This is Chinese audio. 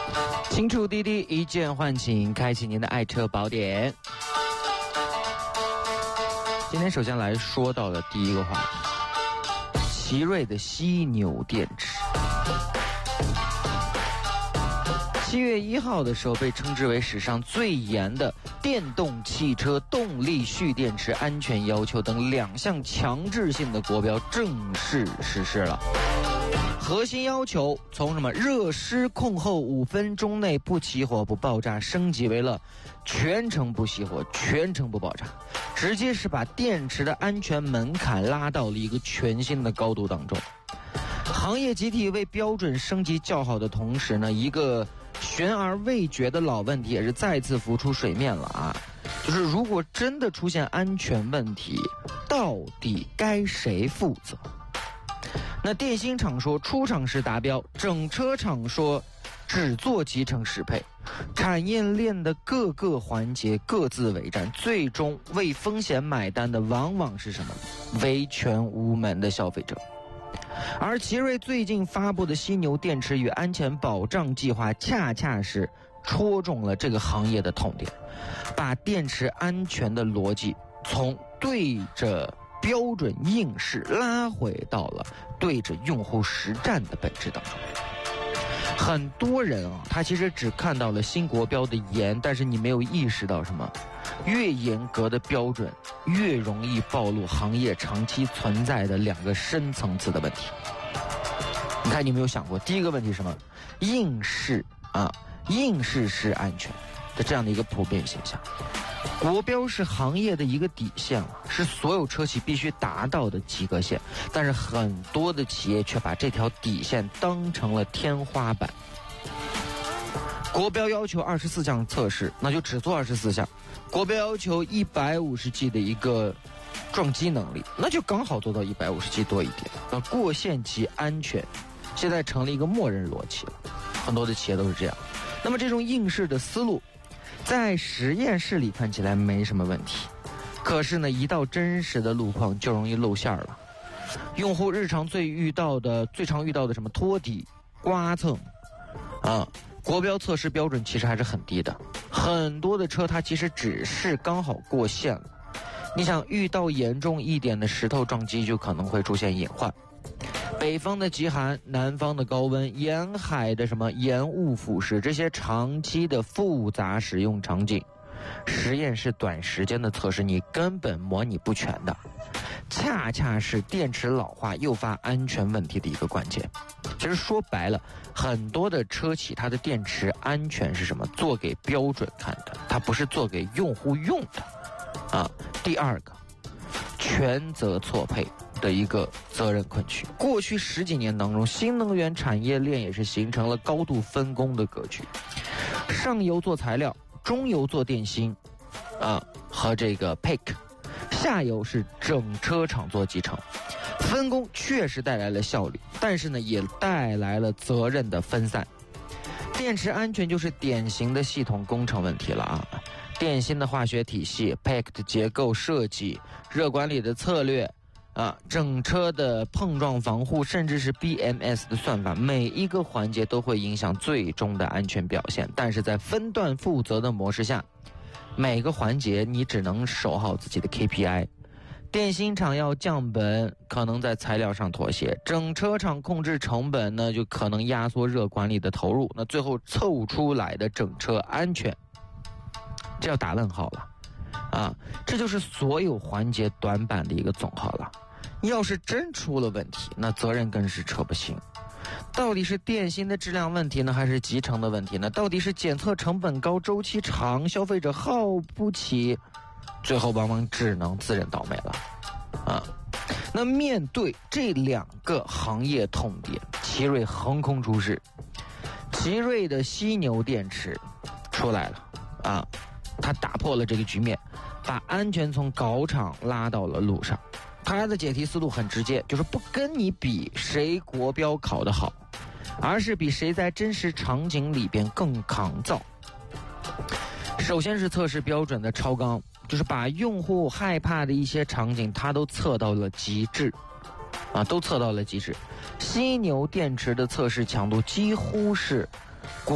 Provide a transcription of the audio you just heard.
清楚滴滴，一键唤醒，开启您的爱车宝典。今天首先来说到的第一个话题，奇瑞的犀牛电池。7月1号的时候，被称之为史上最严的电动汽车动力蓄电池安全要求等2项强制性的国标正式实施了。核心要求从什么热失控后5分钟内不起火不爆炸，升级为了全程不熄火全程不爆炸，直接是把电池的安全门槛拉到了一个全新的高度当中。行业集体为标准升级叫好的同时呢，一个悬而未决的老问题也是再次浮出水面了啊！就是如果真的出现安全问题，到底该谁负责？那电芯厂说出厂时达标，整车厂说只做集成适配，产业链的各个环节各自为战，最终为风险买单的往往是什么？维权无门的消费者。而奇瑞最近发布的犀牛电池与安全保障计划，恰恰是戳中了这个行业的痛点，把电池安全的逻辑从对着标准应试拉回到了对着用户实战的本质当中。很多人啊，他其实只看到了新国标的严，但是你没有意识到什么？越严格的标准，越容易暴露行业长期存在的2个深层次的问题。你看，你有没有想过，第一个问题是什么？应试啊，应试是安全的这样的一个普遍现象。国标是行业的一个底线了，是所有车企必须达到的及格线，但是很多的企业却把这条底线当成了天花板。国标要求24项测试，那就只做24项；国标要求150G 的一个撞击能力，那就刚好做到150G 多一点。那过线级安全现在成了一个默认逻辑了，很多的企业都是这样。那么这种应试的思路在实验室里看起来没什么问题，可是呢，一到真实的路况就容易露馅了。用户日常最常遇到的什么拖底、刮蹭啊，国标测试标准其实还是很低的，很多的车它其实只是刚好过线了。你想遇到严重一点的石头撞击，就可能会出现隐患。北方的极寒，南方的高温，沿海的什么盐雾腐蚀，这些长期的复杂使用场景，实验室短时间的测试你根本模拟不全的，恰恰是电池老化诱发安全问题的一个关键。其实说白了，很多的车企它的电池安全是什么？做给标准看的，它不是做给用户用的啊。第二个，权责错配的一个责任困局。过去10几年当中，新能源产业链也是形成了高度分工的格局，上游做材料，中游做电芯和这个 PIC， 下游是整车厂做集成。分工确实带来了效率，但是呢也带来了责任的分散。电池安全就是典型的系统工程问题了啊！电芯的化学体系、PIC 的结构设计、热管理的策略整车的碰撞防护，甚至是 BMS 的算法，每一个环节都会影响最终的安全表现。但是在分段负责的模式下，每个环节你只能守好自己的 KPI。电芯厂要降本，可能在材料上妥协；整车厂控制成本呢，就可能压缩热管理的投入。那最后凑出来的整车安全，这要打问号了这就是所有环节短板的一个总和了。要是真出了问题，那责任更是扯不清。到底是电芯的质量问题呢，还是集成的问题呢？到底是检测成本高、周期长、消费者耗不起，最后往往只能自认倒霉了那面对这2个行业痛点，奇瑞横空出世。奇瑞的犀牛电池出来了它打破了这个局面，把安全从稿厂拉到了路上。它的解题思路很直接，就是不跟你比谁国标考得好，而是比谁在真实场景里边更抗造。首先是测试标准的超纲，就是把用户害怕的一些场景它都测到了极致都测到了极致。犀牛电池的测试强度几乎是